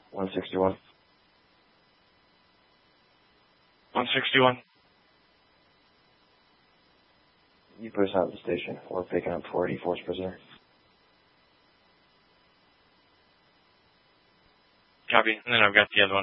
161. 161. You put us out of the station. We're picking up 480 force prisoner. Copy. And then I've got the other one.